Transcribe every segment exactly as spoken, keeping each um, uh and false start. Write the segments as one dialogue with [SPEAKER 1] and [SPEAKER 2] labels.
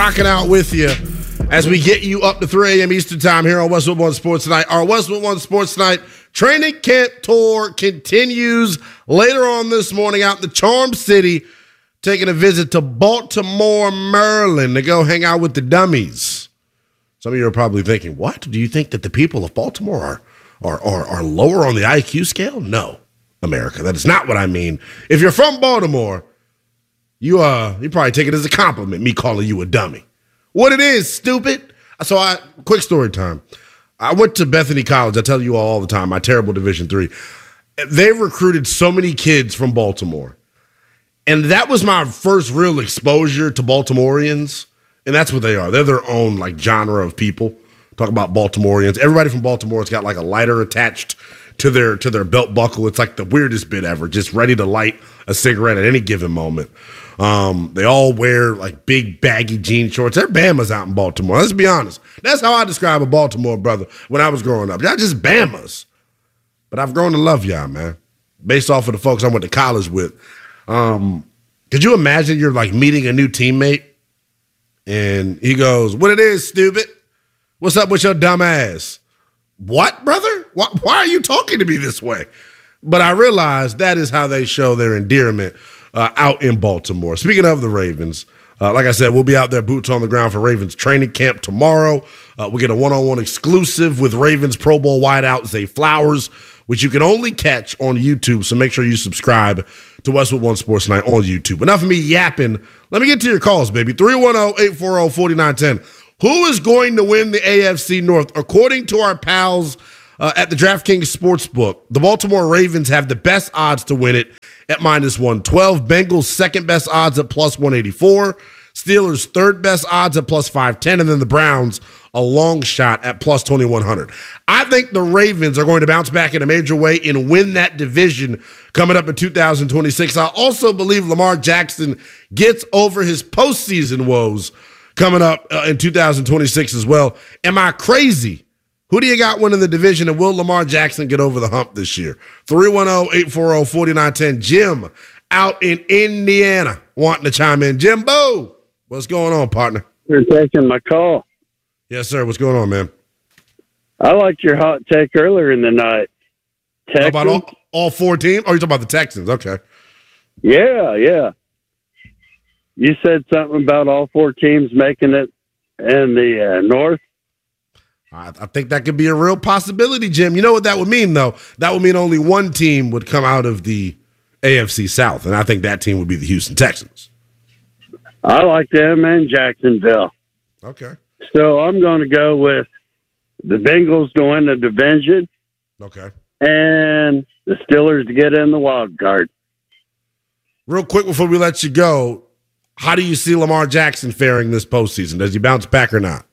[SPEAKER 1] rocking out with you as we get you up to three a.m. Eastern time here on Westwood One Sports Tonight. Our Westwood One Sports Tonight training camp tour continues later on this morning out in the Charm City, taking a visit to Baltimore, Maryland to go hang out with the dummies. Some of you are probably thinking, what? Do you think that the people of Baltimore are, are, are, are lower on the I Q scale? No, America. That is not what I mean. If you're from Baltimore, you uh you probably take it as a compliment, me calling you a dummy. What it is, stupid. So I quick story time. I went to Bethany College. I tell you all, all the time, my terrible Division three. They recruited so many kids from Baltimore. And that was my first real exposure to Baltimoreans. And that's what they are. They're their own like genre of people. Talk about Baltimoreans. Everybody from Baltimore's got like a lighter attached to their to their belt buckle. It's like the weirdest bit ever, just ready to light a cigarette at any given moment. Um, they all wear like big baggy jean shorts. They're Bamas out in Baltimore. Let's be honest. That's how I describe a Baltimore brother when I was growing up. Y'all just Bamas. But I've grown to love y'all, man. Based off of the folks I went to college with. Um, could you imagine you're like meeting a new teammate and he goes, "What it is, stupid? What's up with your dumb ass?" What, brother? Why, why are you talking to me this way? But I realized that is how they show their endearment uh, out in Baltimore. Speaking of the Ravens, uh, like I said, we'll be out there boots on the ground for Ravens training camp tomorrow. Uh, we get a one-on-one exclusive with Ravens Pro Bowl wideout Zay Flowers, which you can only catch on YouTube. So make sure you subscribe to Westwood One Sports Night on YouTube. Enough of me yapping. Let me get to your calls, baby. three one zero, eight four zero, four nine one zero. Who is going to win the A F C North? According to our pals uh, at the DraftKings Sportsbook, the Baltimore Ravens have the best odds to win it at minus one twelve. Bengals second best odds at plus one eighty-four. Steelers third best odds at plus five ten. And then the Browns a long shot at plus twenty-one hundred. I think the Ravens are going to bounce back in a major way and win that division coming up in two thousand twenty-six. I also believe Lamar Jackson gets over his postseason woes coming up uh, in two thousand twenty-six as well. Am I crazy? Who do you got winning the division, and will Lamar Jackson get over the hump this year? three one zero, eight four zero, four nine one zero. Jim out in Indiana wanting to chime in. Jimbo, what's going on, partner?
[SPEAKER 2] You're taking my call.
[SPEAKER 1] Yes, sir. What's going on, man?
[SPEAKER 2] I liked your hot take earlier in the night.
[SPEAKER 1] Texans? How about all, all four teams? Oh, you're talking about the Texans. Okay.
[SPEAKER 2] Yeah, yeah. You said something about all four teams making it in the uh, North.
[SPEAKER 1] I, I think that could be a real possibility, Jim. You know what that would mean, though? That would mean only one team would come out of the A F C South, and I think that team would be the Houston Texans.
[SPEAKER 2] I like them in Jacksonville.
[SPEAKER 1] Okay.
[SPEAKER 2] So I'm going to go with the Bengals to win the division.
[SPEAKER 1] Okay.
[SPEAKER 2] And the Steelers to get in the wild card.
[SPEAKER 1] Real quick before we let you go, how do you see Lamar Jackson faring this postseason? Does he bounce back or not?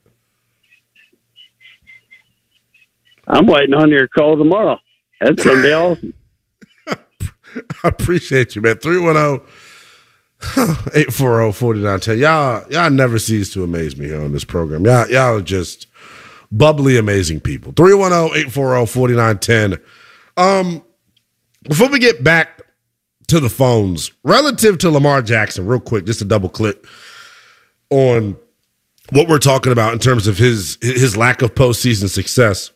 [SPEAKER 2] I'm waiting on your call tomorrow. That's going to be awesome.
[SPEAKER 1] I appreciate you, man. three one zero, eight four zero, four nine one zero. Y'all, y'all never cease to amaze me here on this program. Y'all, y'all are just bubbly, amazing people. three one zero, eight four zero, four nine one zero. Um, before we get back to the phones, relative to Lamar Jackson, real quick, just to double click on what we're talking about in terms of his his lack of postseason success.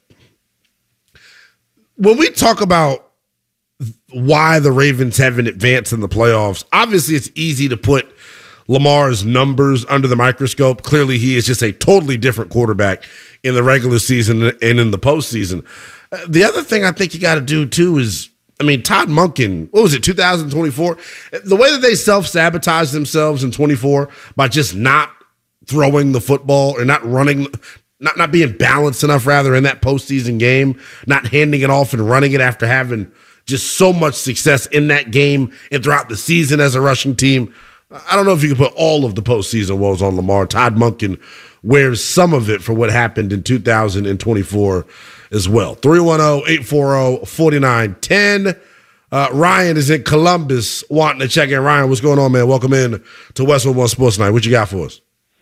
[SPEAKER 1] When we talk about why the Ravens haven't advanced in the playoffs, obviously it's easy to put Lamar's numbers under the microscope. Clearly, he is just a totally different quarterback in the regular season and in the postseason. Uh, the other thing I think you got to do, too, is, I mean, Todd Monken, what was it, two thousand twenty-four? The way that they self-sabotaged themselves in twenty-four by just not throwing the football or not running, not, not being balanced enough, rather, in that postseason game, not handing it off and running it after having just so much success in that game and throughout the season as a rushing team. I don't know if you can put all of the postseason woes on Lamar. Todd Monken wears some of it for what happened in two thousand twenty-four as well. three one zero, eight four zero, four nine one zero. Uh, Ryan is in Columbus wanting to check in. Ryan, what's going on, man? Welcome in to Westwood One Sports Night. What you got for us?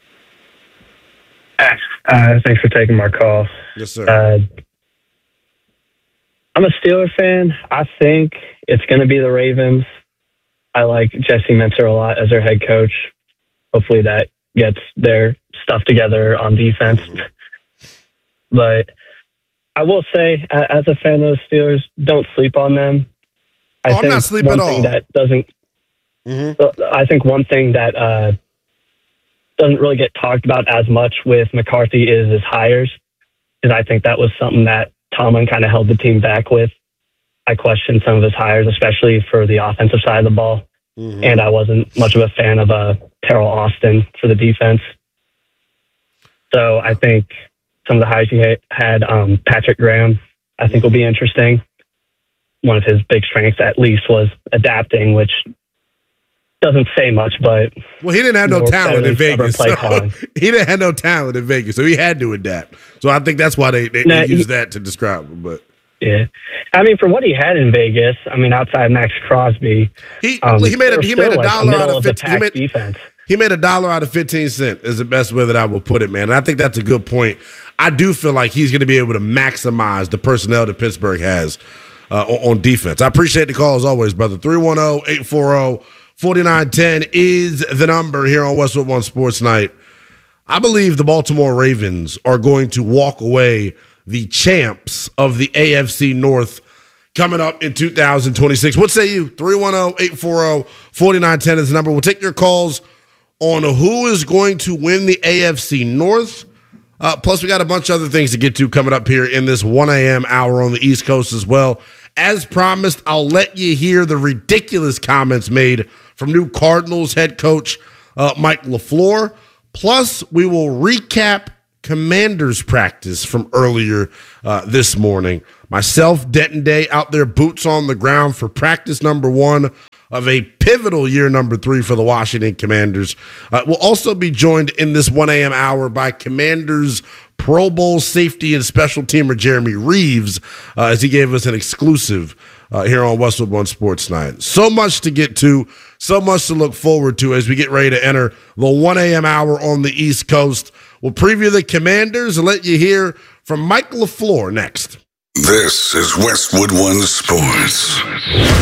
[SPEAKER 3] Uh, thanks for taking my call.
[SPEAKER 1] Yes, sir.
[SPEAKER 3] Uh, I'm a Steeler fan. I think it's going to be the Ravens. I like Jesse Minter a lot as their head coach. Hopefully that gets their stuff together on defense. But I will say, as a fan of the Steelers, don't sleep on them. I
[SPEAKER 1] oh,
[SPEAKER 3] think
[SPEAKER 1] I'm not sleeping
[SPEAKER 3] one
[SPEAKER 1] at
[SPEAKER 3] thing
[SPEAKER 1] all.
[SPEAKER 3] That doesn't. Mm-hmm. I think one thing that uh, doesn't really get talked about as much with McCarthy is his hires, because I think that was something that Tomlin kind of held the team back with. I questioned some of his hires, especially for the offensive side of the ball, mm-hmm. and I wasn't much of a fan of uh, Terrell Austin for the defense. So I think some of the hires he had, um, Patrick Graham, I think will be interesting. One of his big strengths, at least, was adapting, which doesn't say much, but
[SPEAKER 1] well, he didn't have no talent in Vegas. So he didn't have no talent in Vegas, so he had to adapt. So I think that's why they, they, nah, they use that to describe him. But
[SPEAKER 3] yeah, I mean, for what he had in Vegas, I mean, outside Max Crosby,
[SPEAKER 1] he um, he made a he made a
[SPEAKER 3] like
[SPEAKER 1] dollar out of
[SPEAKER 3] fifteen. He made,
[SPEAKER 1] defense. He made a dollar out of fifteen cents. Is the best way that I will put it, man. And I think that's a good point. I do feel like he's going to be able to maximize the personnel that Pittsburgh has uh, on, on defense. I appreciate the call as always, brother. three one zero, eight four zero, four nine one zero is the number here on Westwood One Sports Night. I believe the Baltimore Ravens are going to walk away the champs of the A F C North coming up in two thousand twenty-six. What say you? three one zero, eight four zero, four nine one zero is the number. We'll take your calls on who is going to win the A F C North. Uh, plus, we got a bunch of other things to get to coming up here in this one a.m. hour on the East Coast as well. As promised, I'll let you hear the ridiculous comments made from new Cardinals head coach uh, Mike LaFleur. Plus, we will recap Commanders practice from earlier uh, this morning. Myself, Denton Day, out there, boots on the ground for practice number one of a pivotal year number three for the Washington Commanders. Uh, we'll also be joined in this one a.m. hour by Commanders Pro Bowl safety and special teamer Jeremy Reeves uh, as he gave us an exclusive uh, here on Westwood One Sports Night. So much to get to, so much to look forward to as we get ready to enter the one a.m. hour on the East Coast. We'll preview the Commanders and let you hear from Mike LaFleur next.
[SPEAKER 4] This is Westwood One Sports.